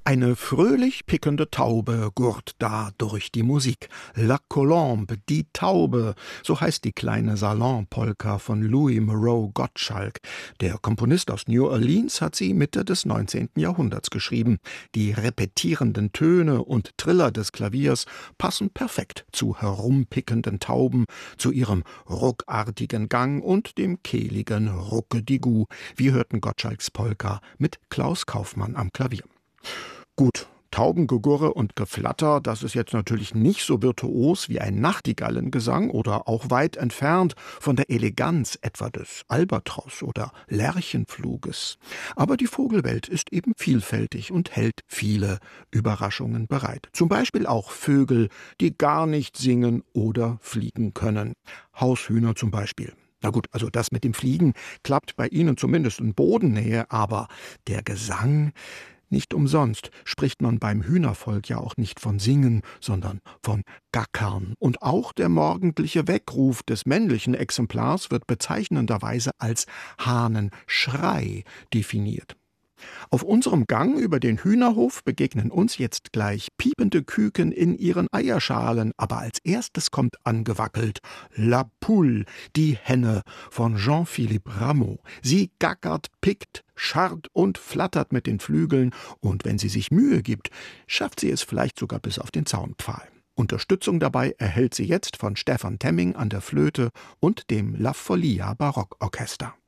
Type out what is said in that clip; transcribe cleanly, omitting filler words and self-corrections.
Eine fröhlich pickende Taube gurrt da durch die Musik. La Colombe, die Taube, so heißt die kleine Salon-Polka von Louis Moreau Gottschalk. Der Komponist aus New Orleans hat sie Mitte des 19. Jahrhunderts geschrieben. Die repetierenden Töne und Triller des Klaviers passen perfekt zu herumpickenden Tauben, zu ihrem ruckartigen Gang und dem kehligen Ruckedigu. Wir hörten Gottschalks Polka mit Klaus Kaufmann am Klavier. Gut, Taubengegurre und Geflatter, das ist jetzt natürlich nicht so virtuos wie ein Nachtigallengesang oder auch weit entfernt von der Eleganz etwa des Albatros oder Lerchenfluges. Aber die Vogelwelt ist eben vielfältig und hält viele Überraschungen bereit. Zum Beispiel auch Vögel, die gar nicht singen oder fliegen können. Haushühner zum Beispiel. Na gut, also das mit dem Fliegen klappt bei ihnen zumindest in Bodennähe, aber der Gesang... Nicht umsonst spricht man beim Hühnervolk ja auch nicht von Singen, sondern von Gackern. Und auch der morgendliche Weckruf des männlichen Exemplars wird bezeichnenderweise als Hahnenschrei definiert. Auf unserem Gang über den Hühnerhof begegnen uns jetzt gleich piepende Küken in ihren Eierschalen, aber als erstes kommt angewackelt La Poule, die Henne von Jean-Philippe Rameau. Sie gackert, pickt, scharrt und flattert mit den Flügeln und wenn sie sich Mühe gibt, schafft sie es vielleicht sogar bis auf den Zaunpfahl. Unterstützung dabei erhält sie jetzt von Stefan Temming an der Flöte und dem La Folia Barockorchester.